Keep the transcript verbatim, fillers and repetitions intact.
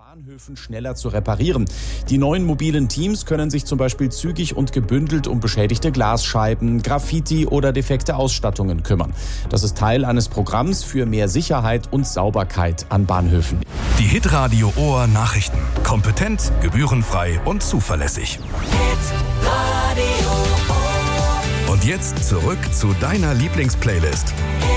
Bahnhöfen schneller zu reparieren. Die neuen mobilen Teams können sich zum Beispiel zügig und gebündelt um beschädigte Glasscheiben, Graffiti oder defekte Ausstattungen kümmern. Das ist Teil eines Programms für mehr Sicherheit und Sauberkeit an Bahnhöfen. Die Hitradio Ohr Nachrichten. Kompetent, gebührenfrei und zuverlässig. Hitradio Ohr. Und jetzt zurück zu deiner Lieblingsplaylist.